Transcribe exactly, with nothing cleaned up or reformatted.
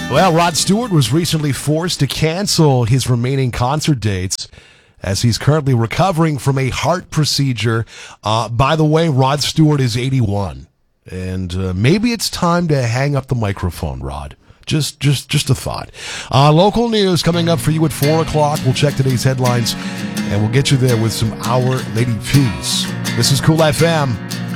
Well, Rod Stewart was recently forced to cancel his remaining concert dates as he's currently recovering from a heart procedure. Uh, by the way, Rod Stewart is eighty-one, and uh, maybe it's time to hang up the microphone, Rod. Just, just, just a thought. Uh, local news coming up for you at four o'clock. We'll check today's headlines, and we'll get you there with some Our Lady Peace. This is Cool F M.